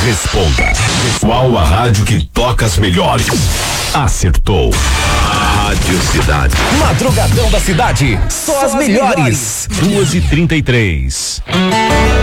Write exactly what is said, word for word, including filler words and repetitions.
Responda. Qual a rádio que toca as melhores? Acertou. Rádio Cidade. Madrugadão da Cidade. Só, Só as, as melhores. Duas e trinta e três.